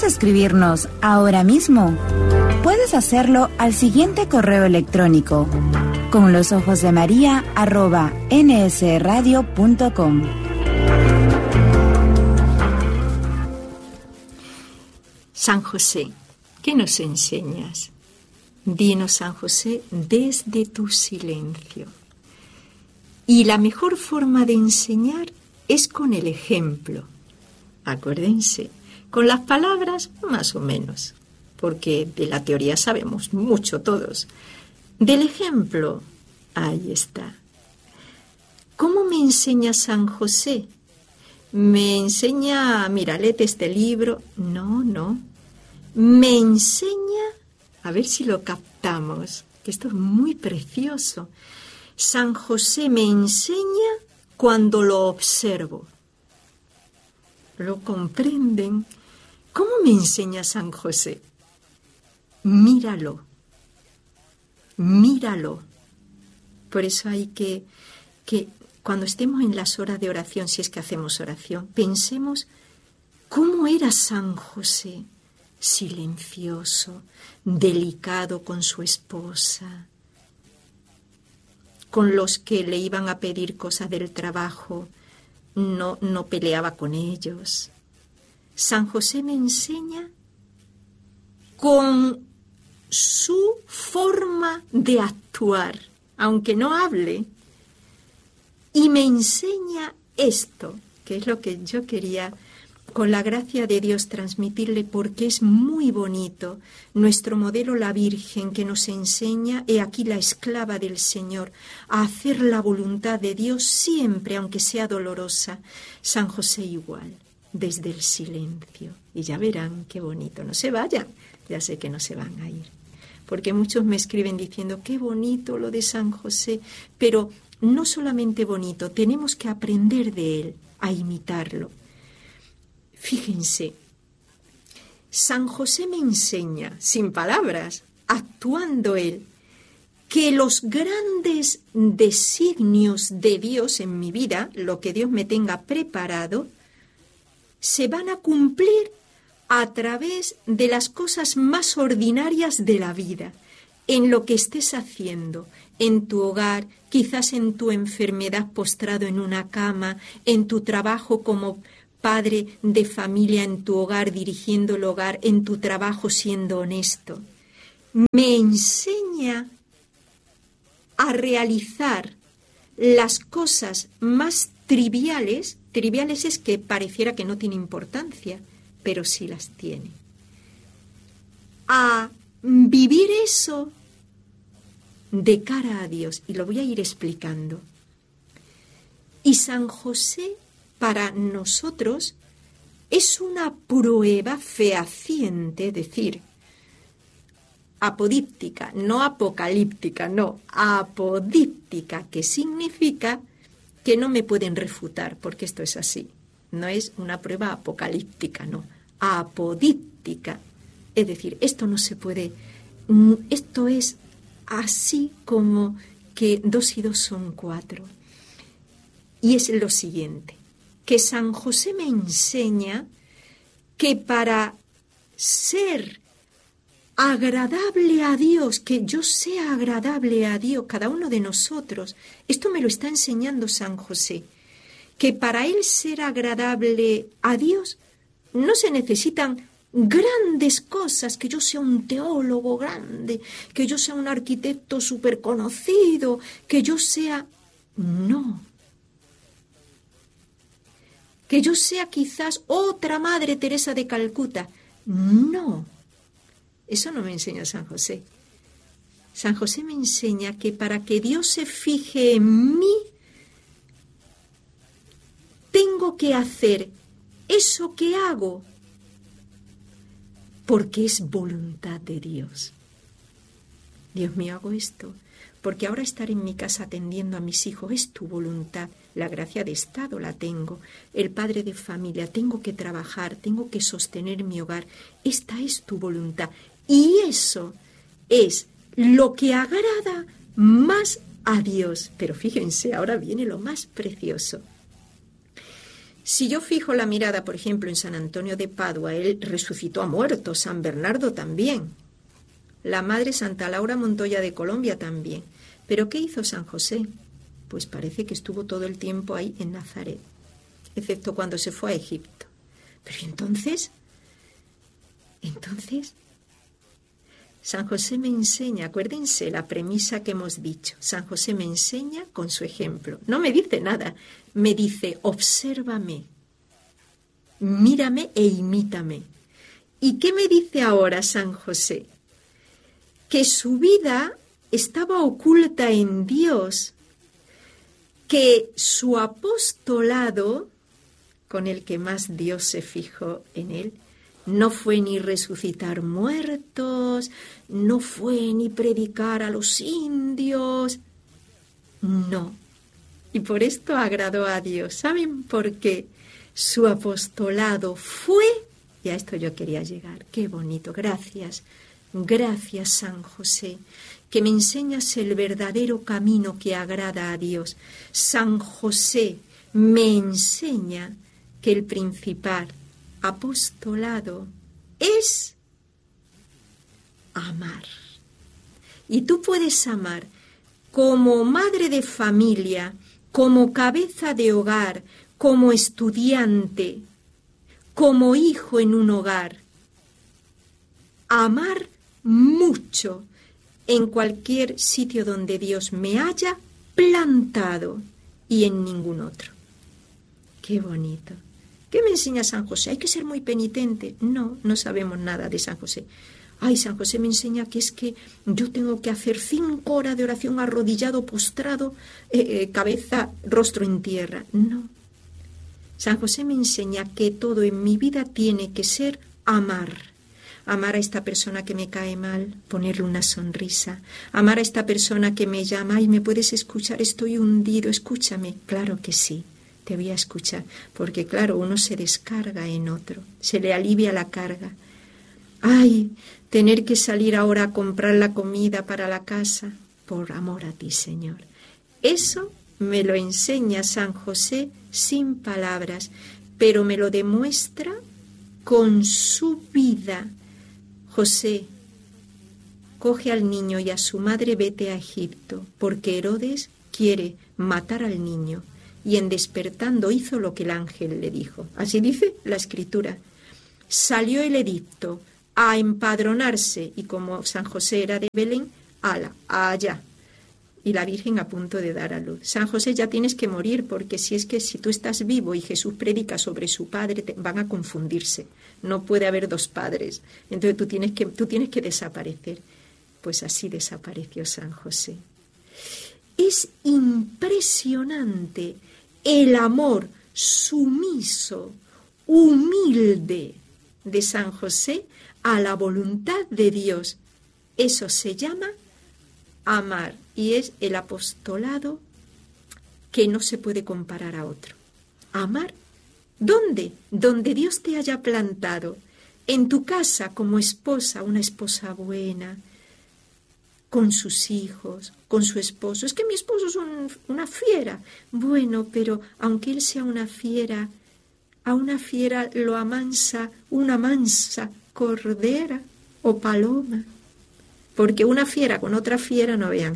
¿Quieres escribirnos ahora mismo? Puedes hacerlo al siguiente correo electrónico: conlosojosdemaria@nsradio.com. San José, ¿qué nos enseñas? Dinos, San José, desde tu silencio. Y la mejor forma de enseñar es con el ejemplo. Acuérdense, con las palabras más o menos, porque de la teoría sabemos mucho todos. Del ejemplo, ahí está. ¿Cómo me enseña San José? Me enseña, mira, léete este libro. No. Me enseña, a ver si lo captamos, que esto es muy precioso. San José me enseña cuando lo observo. ¿Lo comprenden? ¿Cómo me enseña San José? Míralo. Por eso hay que cuando estemos en las horas de oración, si es que hacemos oración, pensemos cómo era San José, silencioso, delicado con su esposa, con los que le iban a pedir cosas del trabajo, no peleaba con ellos. San José me enseña con su forma de actuar, aunque no hable, y me enseña esto, que es lo que yo quería, con la gracia de Dios, transmitirle, porque es muy bonito. Nuestro modelo, la Virgen, que nos enseña, he aquí la esclava del Señor, a hacer la voluntad de Dios siempre, aunque sea dolorosa. San José igual, desde el silencio. Y ya verán qué bonito. No se vayan, ya sé que no se van a ir. Porque muchos me escriben diciendo, qué bonito lo de San José, pero no solamente bonito, tenemos que aprender de él, a imitarlo. Fíjense, San José me enseña, sin palabras, actuando él, que los grandes designios de Dios en mi vida, lo que Dios me tenga preparado, se van a cumplir a través de las cosas más ordinarias de la vida, en lo que estés haciendo, en tu hogar, quizás en tu enfermedad postrado en una cama, en tu trabajo como padre de familia, en tu hogar dirigiendo el hogar, en tu trabajo siendo honesto. Me enseña a realizar las cosas más triviales. Triviales es que pareciera que no tiene importancia, pero sí las tiene. A vivir eso de cara a Dios, y lo voy a ir explicando. Y San José, para nosotros, es una prueba fehaciente, es decir, apodíptica, no apocalíptica, no, apodíptica, que significa que no me pueden refutar, porque esto es así. No es una prueba apocalíptica, no, apodíptica. Es decir, esto no se puede, esto es así como que 2 y 2 son 4. Y es lo siguiente, que San José me enseña que para ser agradable a Dios, que yo sea agradable a Dios, cada uno de nosotros, esto me lo está enseñando San José, que para él ser agradable a Dios no se necesitan grandes cosas, que yo sea un teólogo grande, que yo sea un arquitecto súper conocido, que yo sea... No. Que yo sea quizás otra Madre Teresa de Calcuta. No. Eso no me enseña San José. San José me enseña que para que Dios se fije en mí, tengo que hacer eso que hago, porque es voluntad de Dios. Dios mío, hago esto, porque ahora estar en mi casa atendiendo a mis hijos es tu voluntad. La gracia de Estado la tengo, el padre de familia, tengo que trabajar, tengo que sostener mi hogar. Esta es tu voluntad. Y eso es lo que agrada más a Dios. Pero fíjense, ahora viene lo más precioso. Si yo fijo la mirada, por ejemplo, en San Antonio de Padua, él resucitó a muertos, San Bernardo también, la Madre Santa Laura Montoya de Colombia también. ¿Pero qué hizo San José? Pues parece que estuvo todo el tiempo ahí en Nazaret, excepto cuando se fue a Egipto. Pero entonces, San José me enseña, acuérdense la premisa que hemos dicho, San José me enseña con su ejemplo. No me dice nada, me dice, obsérvame, mírame e imítame. ¿Y qué me dice ahora San José? Que su vida estaba oculta en Dios, que su apostolado, con el que más Dios se fijó en él, no fue ni resucitar muertos, no fue ni predicar a los indios, no. Y por esto agradó a Dios. ¿Saben por qué? Su apostolado fue, y a esto yo quería llegar, qué bonito, gracias, gracias San José, que me enseñas el verdadero camino que agrada a Dios. San José me enseña que el principal apostolado es amar. Y tú puedes amar como madre de familia, como cabeza de hogar, como estudiante, como hijo en un hogar. Amar mucho en cualquier sitio donde Dios me haya plantado y en ningún otro. Qué bonito. ¿Qué me enseña San José? ¿Hay que ser muy penitente? No, no sabemos nada de San José. Ay, San José me enseña que es que yo tengo que hacer 5 horas de oración arrodillado, postrado, cabeza, rostro en tierra. No. San José me enseña que todo en mi vida tiene que ser amar. Amar a esta persona que me cae mal, ponerle una sonrisa. Amar a esta persona que me llama, ay, ¿me puedes escuchar? Estoy hundido, escúchame. Claro que sí. Te voy a escuchar, porque claro, uno se descarga en otro, se le alivia la carga. Ay, tener que salir ahora a comprar la comida para la casa, por amor a ti, Señor. Eso me lo enseña San José sin palabras, pero me lo demuestra con su vida. José, coge al niño y a su madre, vete a Egipto, porque Herodes quiere matar al niño. Y en despertando hizo lo que el ángel le dijo. Así dice la Escritura. Salió el edicto a empadronarse y como San José era de Belén, allá. Y la Virgen a punto de dar a luz. San José, ya tienes que morir porque si tú estás vivo y Jesús predica sobre su padre, van a confundirse. No puede haber 2 padres. Entonces tú tienes que desaparecer. Pues así desapareció San José. Es impresionante el amor sumiso, humilde de San José a la voluntad de Dios. Eso se llama amar y es el apostolado que no se puede comparar a otro. Amar, ¿dónde? Donde Dios te haya plantado. En tu casa como esposa, una esposa buena, con sus hijos, con su esposo. Es que mi esposo es una fiera. Bueno, pero aunque él sea una fiera, a una fiera lo amansa una mansa cordera o paloma. Porque una fiera con otra fiera no vean.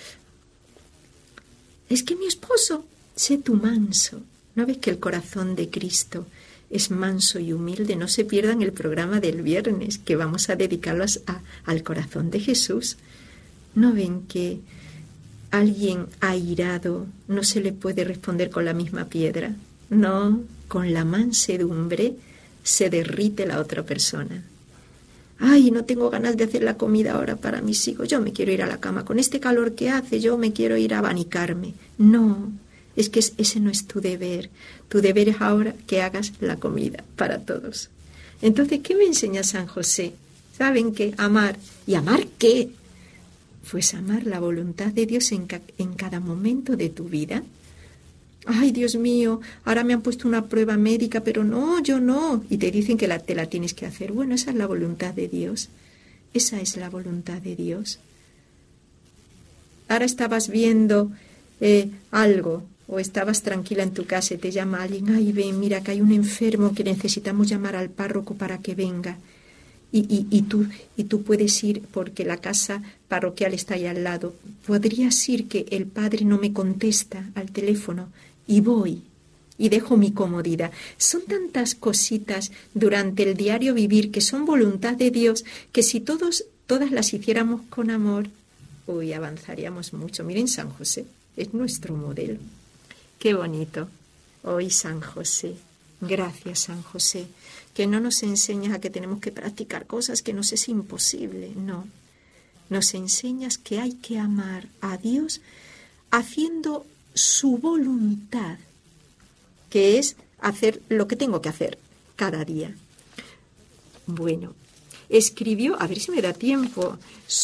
Es que mi esposo, sé tú manso. ¿No ves que el corazón de Cristo es manso y humilde? No se pierdan el programa del viernes, que vamos a dedicarlos al corazón de Jesús. ¿No ven que alguien airado no se le puede responder con la misma piedra? No, con la mansedumbre se derrite la otra persona. Ay, no tengo ganas de hacer la comida ahora para mis hijos, yo me quiero ir a la cama. Con este calor que hace, yo me quiero ir a abanicarme. No, es que ese no es tu deber. Tu deber es ahora que hagas la comida para todos. Entonces, ¿qué me enseña San José? ¿Saben qué? Amar. ¿Y amar qué? Pues amar la voluntad de Dios en cada momento de tu vida. Ay, Dios mío, ahora me han puesto una prueba médica, pero no, yo no. Y te dicen que te la tienes que hacer. Bueno, esa es la voluntad de Dios. Esa es la voluntad de Dios. Ahora estabas viendo algo O estabas tranquila en tu casa y te llama alguien, ay, ven, mira que hay un enfermo que necesitamos llamar al párroco para que venga. Y tú puedes ir porque la casa parroquial está ahí al lado. Podrías ir que el padre no me contesta al teléfono y voy y dejo mi comodidad. Son tantas cositas durante el diario vivir que son voluntad de Dios que si todas las hiciéramos con amor, avanzaríamos mucho. Miren, San José es nuestro modelo. Qué bonito. Hoy San José. Gracias, San José, que no nos enseñas a que tenemos que practicar cosas que nos es imposible, no. Nos enseñas que hay que amar a Dios haciendo su voluntad, que es hacer lo que tengo que hacer cada día. Bueno, escribió, a ver si me da tiempo,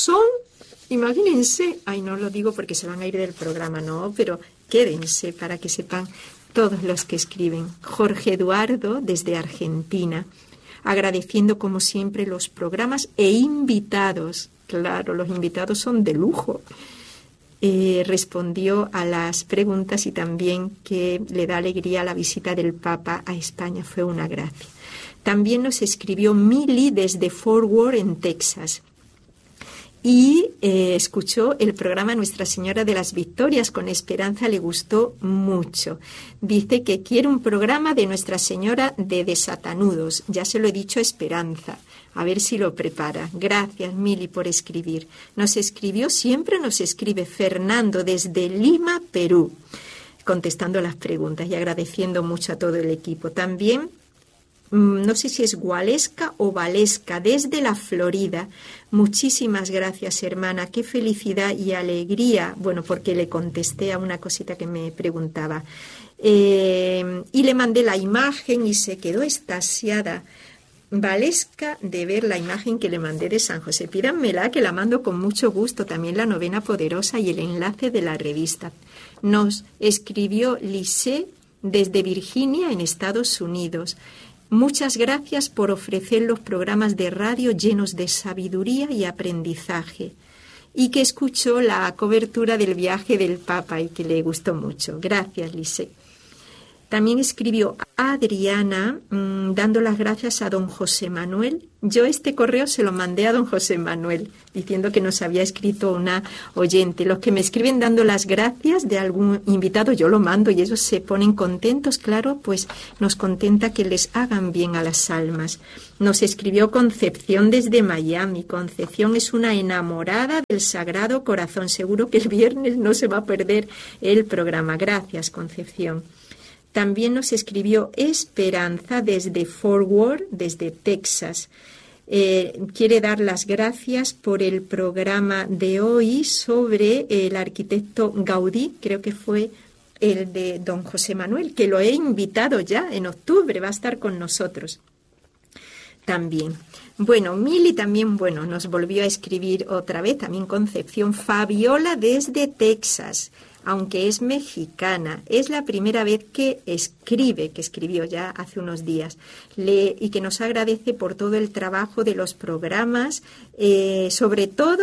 imagínense, no lo digo porque se van a ir del programa, no, pero quédense para que sepan todos los que escriben. Jorge Eduardo, desde Argentina, agradeciendo como siempre los programas e invitados. Claro, los invitados son de lujo. Respondió a las preguntas y también que le da alegría la visita del Papa a España. Fue una gracia. También nos escribió Mili desde Fort Worth, en Texas. Y escuchó el programa Nuestra Señora de las Victorias con Esperanza, le gustó mucho. Dice que quiere un programa de Nuestra Señora de Desatanudos. Ya se lo he dicho a Esperanza, a ver si lo prepara. Gracias, Mili, por escribir. Siempre nos escribe Fernando desde Lima, Perú, contestando las preguntas y agradeciendo mucho a todo el equipo. También, no sé si es Gualesca o Valesca, desde la Florida. Muchísimas gracias, hermana. Qué felicidad y alegría. Bueno, porque le contesté a una cosita que me preguntaba. Y le mandé la imagen y se quedó extasiada, Valesca, de ver la imagen que le mandé de San José. Pídanmela, que la mando con mucho gusto. También la novena poderosa y el enlace de la revista. Nos escribió Lisée desde Virginia, en Estados Unidos. Muchas gracias por ofrecer los programas de radio llenos de sabiduría y aprendizaje, y que escuchó la cobertura del viaje del Papa y que le gustó mucho. Gracias, Lisée. También escribió Adriana, dando las gracias a don José Manuel. Yo este correo se lo mandé a don José Manuel, diciendo que nos había escrito una oyente. Los que me escriben dando las gracias de algún invitado, yo lo mando y ellos se ponen contentos. Claro, pues nos contenta que les hagan bien a las almas. Nos escribió Concepción desde Miami. Concepción es una enamorada del Sagrado Corazón. Seguro que el viernes no se va a perder el programa. Gracias, Concepción. También nos escribió Esperanza desde Fort Worth, desde Texas. Quiere dar las gracias por el programa de hoy sobre el arquitecto Gaudí, creo que fue el de don José Manuel, que lo he invitado ya en octubre, va a estar con nosotros también. Bueno, Mili también, nos volvió a escribir otra vez, también Concepción. Fabiola desde Texas, aunque es mexicana, es la primera vez que escribió ya hace unos días, y que nos agradece por todo el trabajo de los programas, sobre todo,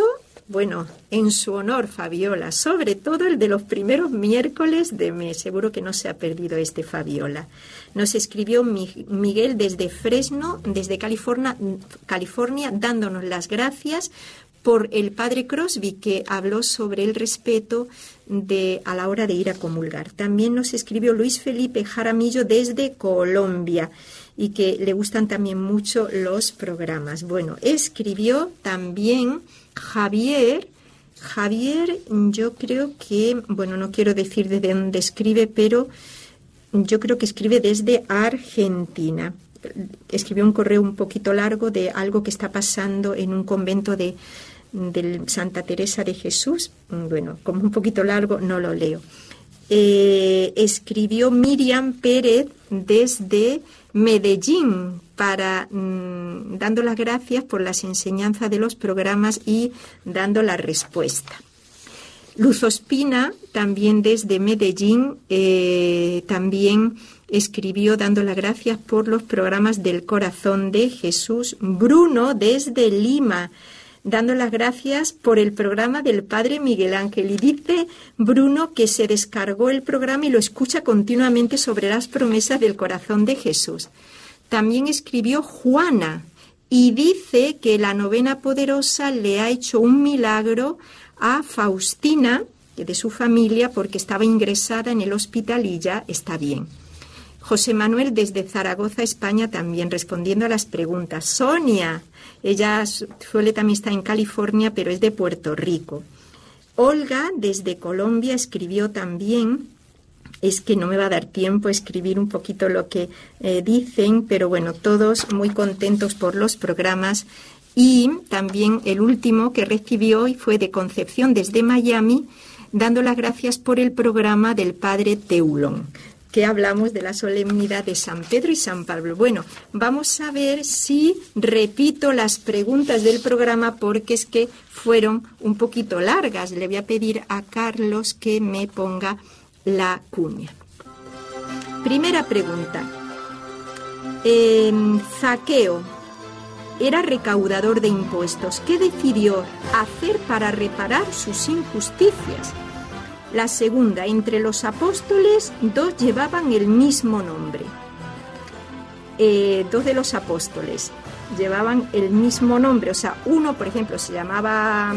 en su honor, Fabiola, sobre todo el de los primeros miércoles de mes. Seguro que no se ha perdido Fabiola. Nos escribió Miguel desde Fresno, desde California, dándonos las gracias por el padre Crosby, que habló sobre el respeto a la hora de ir a comulgar. También nos escribió Luis Felipe Jaramillo desde Colombia, y que le gustan también mucho los programas. Escribió también Javier, yo creo que, no quiero decir desde dónde escribe, pero yo creo que escribe desde Argentina. Escribió un correo un poquito largo de algo que está pasando en un convento de Santa Teresa de Jesús. Como un poquito largo, no lo leo. Escribió Miriam Pérez desde Medellín, dando las gracias por las enseñanzas de los programas y dando la respuesta. Luz Ospina, también desde Medellín, también escribió dando las gracias por los programas del Corazón de Jesús. Bruno, desde Lima, dando las gracias por el programa del Padre Miguel Ángel. Y dice Bruno que se descargó el programa y lo escucha continuamente sobre las promesas del corazón de Jesús. También escribió Juana y dice que la novena poderosa le ha hecho un milagro a Faustina, de su familia, porque estaba ingresada en el hospital y ya está bien. José Manuel desde Zaragoza, España, también respondiendo a las preguntas. Sonia, ella suele también estar en California, pero es de Puerto Rico. Olga desde Colombia escribió también. Es que no me va a dar tiempo a escribir un poquito lo que dicen, pero bueno, todos muy contentos por los programas. Y también el último que recibió hoy fue de Concepción desde Miami, dando las gracias por el programa del Padre Teulón, que hablamos de la solemnidad de San Pedro y San Pablo. Bueno, vamos a ver si repito las preguntas del programa porque es que fueron un poquito largas. Le voy a pedir a Carlos que me ponga la cuña. Primera pregunta. Zaqueo era recaudador de impuestos. ¿Qué decidió hacer para reparar sus injusticias? La segunda, entre los apóstoles, 2 llevaban el mismo nombre. 2 de los apóstoles llevaban el mismo nombre. O sea, uno, por ejemplo, se llamaba,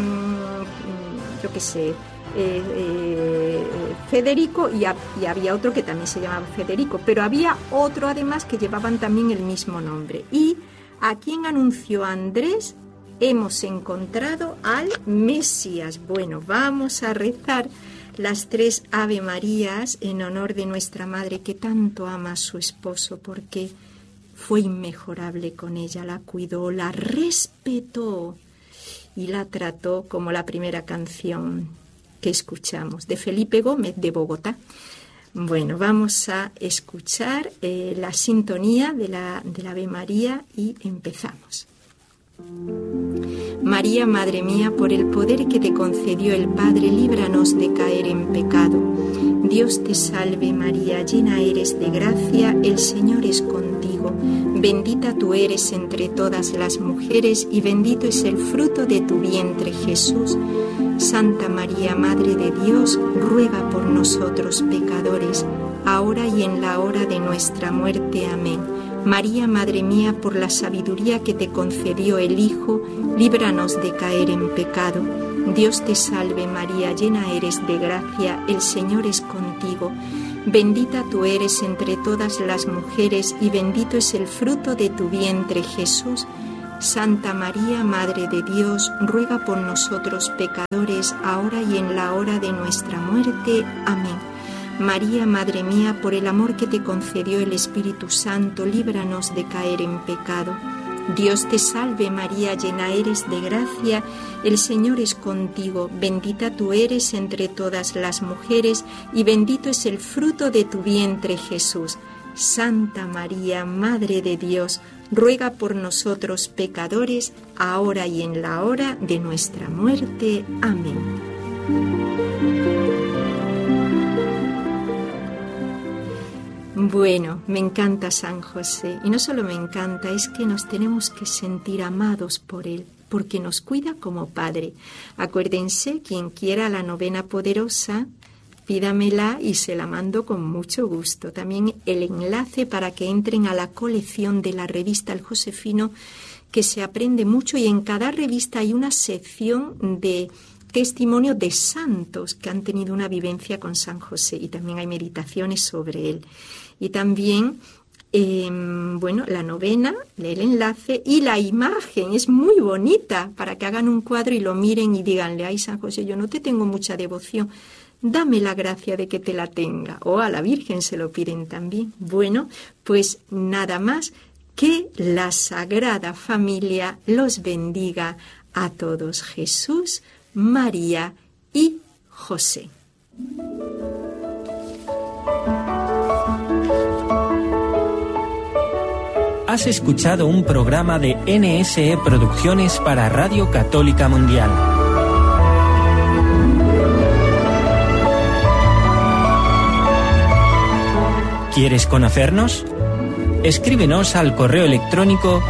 Federico y había otro que también se llamaba Federico. Pero había otro, además, que llevaban también el mismo nombre. Y ¿a quién anunció Andrés? Hemos encontrado al Mesías. Bueno, vamos a rezar las 3 Ave Marías en honor de nuestra Madre que tanto ama a su esposo porque fue inmejorable con ella, la cuidó, la respetó y la trató como la primera canción que escuchamos de Felipe Gómez de Bogotá. Bueno, vamos a escuchar la sintonía de la Ave María y empezamos. María, Madre mía, por el poder que te concedió el Padre, líbranos de caer en pecado. Dios te salve María, llena eres de gracia, el Señor es contigo. Bendita tú eres entre todas las mujeres y bendito es el fruto de tu vientre, Jesús. Santa María, Madre de Dios, ruega por nosotros pecadores, ahora y en la hora de nuestra muerte. Amén. María, Madre mía, por la sabiduría que te concedió el Hijo, líbranos de caer en pecado. Dios te salve María, llena eres de gracia, el Señor es contigo. Bendita tú eres entre todas las mujeres y bendito es el fruto de tu vientre, Jesús. Santa María, Madre de Dios, ruega por nosotros pecadores, ahora y en la hora de nuestra muerte. Amén. María, Madre mía, por el amor que te concedió el Espíritu Santo, líbranos de caer en pecado. Dios te salve María, llena eres de gracia, el Señor es contigo, bendita tú eres entre todas las mujeres y bendito es el fruto de tu vientre, Jesús. Santa María, Madre de Dios, ruega por nosotros pecadores, ahora y en la hora de nuestra muerte. Amén. Bueno, me encanta San José, y no solo me encanta, es que nos tenemos que sentir amados por él, porque nos cuida como padre. Acuérdense, quien quiera la novena poderosa, pídamela y se la mando con mucho gusto. También el enlace para que entren a la colección de la revista El Josefino, que se aprende mucho, y en cada revista hay una sección de testimonio de santos que han tenido una vivencia con San José, y también hay meditaciones sobre él. Y también, la novena, el enlace y la imagen es muy bonita para que hagan un cuadro y lo miren y díganle: ay, San José, yo no te tengo mucha devoción, dame la gracia de que te la tenga. O a la Virgen se lo piden también. Bueno, pues nada más, que la Sagrada Familia los bendiga a todos, Jesús, María y José. Has escuchado un programa de NSE Producciones para Radio Católica Mundial. ¿Quieres conocernos? escríbenos al correo electrónico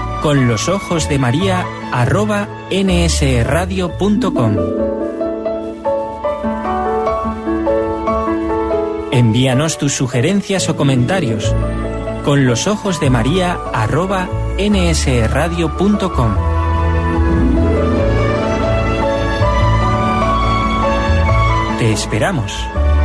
conlosojosdemaria@nsradio.com. Envíanos tus sugerencias o comentarios conlosojosdemaria@nsradio.com. Te esperamos.